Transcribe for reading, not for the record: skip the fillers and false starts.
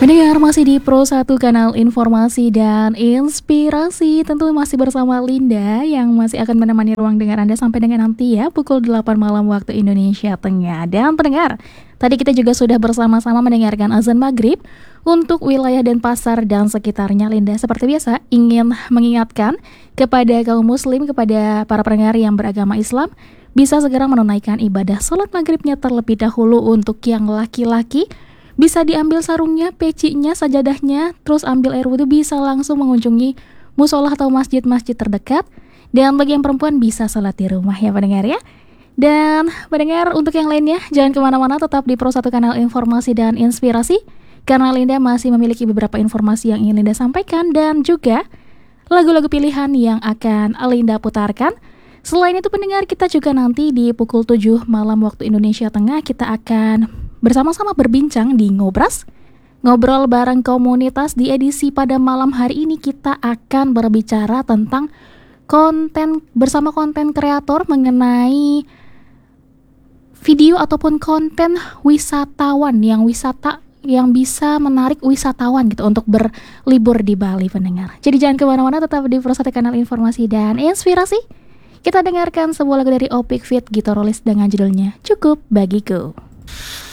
Pendengar masih di Pro 1 Kanal Informasi dan Inspirasi. Tentu masih bersama Linda yang masih akan menemani ruang dengar Anda sampai dengan nanti ya pukul 8 malam waktu Indonesia Tengah. Dan pendengar, tadi kita juga sudah bersama-sama mendengarkan azan maghrib untuk wilayah Denpasar dan sekitarnya. Linda seperti biasa ingin mengingatkan kepada kaum muslim, kepada para pendengar yang beragama Islam, bisa segera menunaikan ibadah sholat maghribnya terlebih dahulu. Untuk yang laki-laki, bisa diambil sarungnya, pecinya, sajadahnya, terus ambil air wudhu, bisa langsung mengunjungi musola atau masjid-masjid terdekat. Dan bagi yang perempuan bisa sholat di rumah ya pendengar ya. Dan pendengar untuk yang lainnya jangan kemana-mana, tetap di Pro 1 Kanal Informasi dan Inspirasi, karena Linda masih memiliki beberapa informasi yang ingin Linda sampaikan dan juga lagu-lagu pilihan yang akan Linda putarkan. Selain itu pendengar, kita juga nanti di pukul 7 malam waktu Indonesia Tengah kita akan bersama-sama berbincang di Ngobras, ngobrol bareng komunitas. Di edisi pada malam hari ini kita akan berbicara tentang konten bersama konten kreator mengenai video ataupun konten wisatawan yang bisa menarik wisatawan gitu untuk berlibur di Bali pendengar. Jadi jangan kemana-mana, tetap di Pro 1 Kanal Informasi dan Inspirasi. Kita dengarkan sebuah lagu dari Opik Fit Gitarolis dengan judulnya Cukup Bagiku.